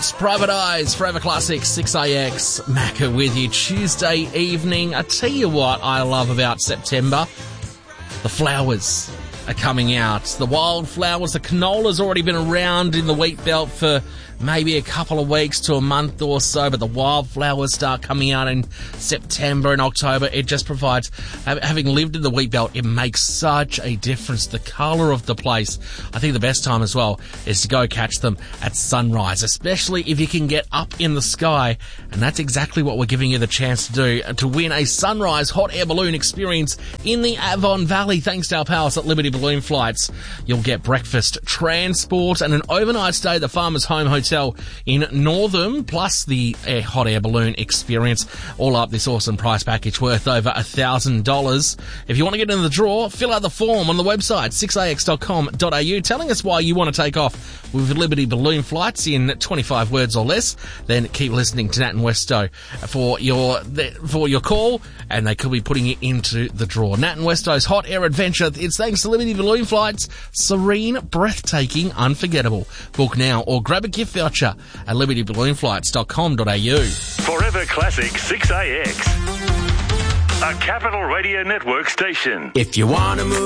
It's Private Eyes, Forever Classic, 6AX, Macca with you Tuesday evening. I tell you what I love about September. The flowers are coming out. The wildflowers, the canola's already been around in the wheat belt for maybe a couple of weeks to a month or so, but the wildflowers start coming out in September and October. It just provides, having lived in the wheat belt, it makes such a difference. The colour of the place. I think the best time as well is to go catch them at sunrise, especially if you can get up in the sky, and that's exactly what we're giving you the chance to do, to win a sunrise hot air balloon experience in the Avon Valley thanks to our pals at Liberty Balloon Flights. You'll get breakfast, transport and an overnight stay at the Farmers Home Hotel in Northam, plus the hot air balloon experience. All up, this awesome price package worth over $1,000. If you want to get in the draw, fill out the form on the website 6ax.com.au telling us why you want to take off with Liberty Balloon Flights in 25 words or less. Then keep listening to Nat and Westo for your call, and they could be putting you into the draw. Nat and Westo's hot air adventure, it's thanks to Liberty Balloon Flights. Serene, breathtaking, unforgettable. Book now or grab a gift voucher at libertyballoonflights.com.au. Forever Classic 6AX, a Capital Radio Network station. If you want to move